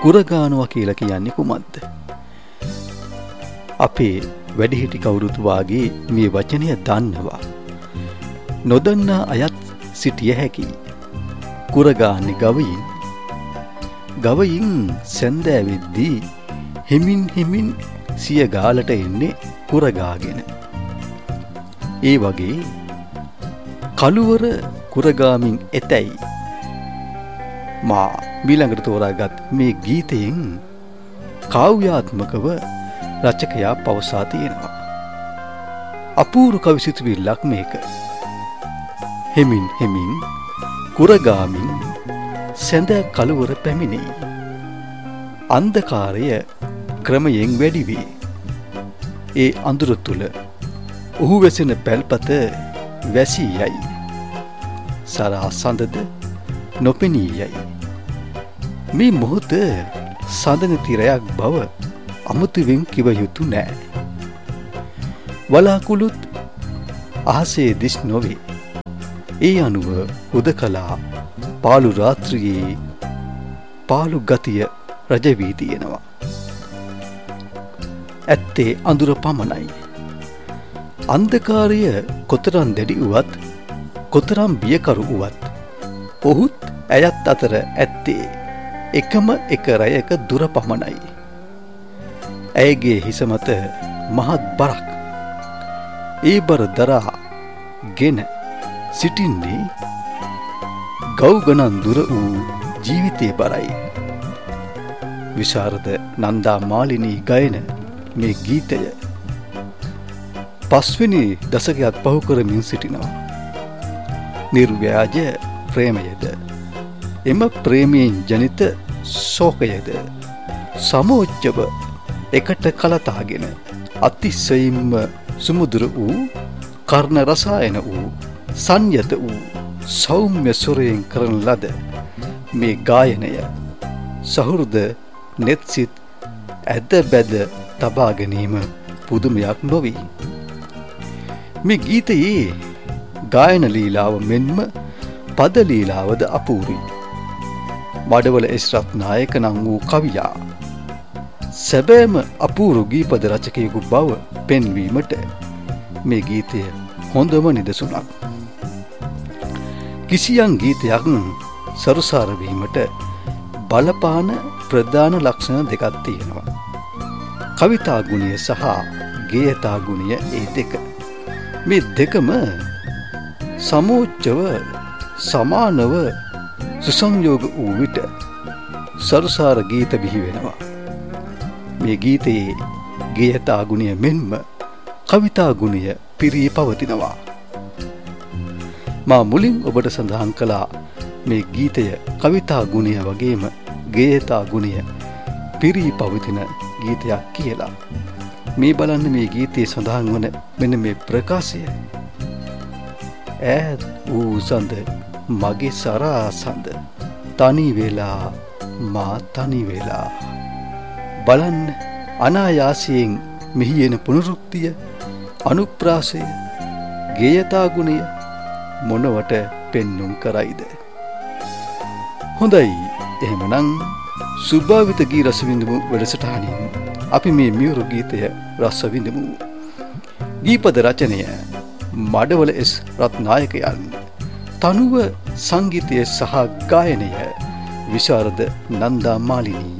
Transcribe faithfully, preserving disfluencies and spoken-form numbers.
කුරගානවා කියලා කියන්නේ කුමක්ද? අපේ වැඩිහිටි කවුරුත් වාගේ මේ වචනය දන්නවා. නොදන්නා අයත් සිටිය හැකියි. කුරගාන්නේ ගවයින්. ගවයින් සැන්දෑවෙද්දී හිමින් හිමින් සිය ගාලට එන්නේ කුරගාගෙන. ඒ වගේ කළුවර කුරගාමින් එතැයි මා මීළඟට තෝරාගත් මේ ගීතයෙන් කාව්‍යාත්මකව රචකයා පවසා තියෙනවා. අපූර්ව කවි සිතුවිල්ලක් මේක. හෙමින් හෙමින් කුරගාමින් සැඳ කළුවර පැමිණෙයි. අන්ධකාරය ක්‍රමයෙන් වැඩි වේ. ඒ අඳුර තුල ඔහු වෙසෙන පැල්පත වැසී යයි. සරා සඳද නොපෙනී යයි. මේ මොහොත සඳන තිරයක් බව අමුතුවෙන් කිව යුතු නෑ. වලාකුළුත් අහසේ දිස් නොවේ. ඒ අනුව හුදකලා පාළු රාත්‍රියේ පාළු ගතිය රජ වී තියෙනවා. ඇත්තේ අඳුර පමණයි. අන්ධකාරය කොතරම් දැඩි වුවත්, කොතරම් බියකරු වුවත්, ඔහුත් ඇයත් අතර ඇත්තේ එකම එක රැයක දුර පමණයි. ඇයගේ හිස මත මහත් බරක්. ඒ බර දරා ගෙන සිටින්නේ ගව් ගණන් දුර වූ ජීවිතේ බරයි. විශාරද නන්දා මාලිනී ගයන මේ ගීතය පස්වෙනි දශකයත් පහු කරමින් සිටිනවා. නිර්ව්‍යාජ ප්‍රේමයද, එම ප්‍රේමයෙන් ජනිත ශෝකයද සමෝච්චව එකට කලතාගෙන අතිශයින්ම සුමුදුර වූ, කර්ණ රසායන වූ, සංයත වූ සෞම්‍ය සුරයෙන් කරන ලද මේ ගායනය සහෘද නෙත්සිත ඇද බැද තබා ගැනීම පුදුමයක් නොවේ. මේ ගීතයේ ගායන ලීලාව මෙන්ම පද ලීලාවද අපූරුයි. මඩවල එස් රත්නායක නම් වූ කවියා සැබෑම අපූරු ගීපද රචකයෙකු බව පෙන්වීමට මේ ගීතය හොඳම නිදසුනක්. කිසියම් ගීතයක් සරුසාර වීමට බලපාන ප්‍රධාන ලක්ෂණ දෙකක් තියෙනවා. කවිතා ගුණය සහ ගේයතා ගුණය. ඒ දෙක මේ දෙකම සමෝච්චව සමානව සුසංයෝග වූ විට සරුසාර ගීත බිහි වෙනවා. මේ ගීතයේ ගේයතා ගුණය මෙන්ම කවිතා ගුණය පිරී පවතිනවා. මා මුලින් ඔබට සඳහන් කළා මේ ගීතය කවිතා ගුණය වගේම ගේයතා ගුණය පිරී පවතින ගීතයක් කියලා. මේ බලන්න මේ ගීතයේ සඳහන් වන මෙන්න මේ ප්‍රකාශය. ඈත් වූ සඳ මගේ සරා සඳ තනි වෙලා මා තනි වෙලා. බලන්න අනායාසයෙන් මෙහි එන පුනරුක්තිය, අනුප්‍රාසය, ගේයතා ගුණය මොනවට පෙන්නුම් කරයිද? හොඳයි, එහෙමනම් සුභාවිත ගී රස විඳමු වැඩසටහනින් අපි මේ මියුරු ගීතය රස විඳමු. ගීපද රචනය මඩවල එස් රත්නායකයන්, තනුව සංගීතය සහ ගායනය විශාරද නන්දා මාලිනී.